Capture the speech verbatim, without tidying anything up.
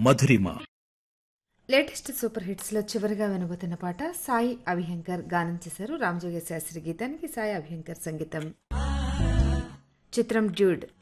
మధురిమ. Latest super hits లో చివరిగా వినబోతున్న పాట సాయి అభిహంకర్ గానం చేశారు. రామజోగ శాస్త్రి గీతానికి సాయి అభిహంకర్ సంగీతం. చిత్రం డ్యూడ్.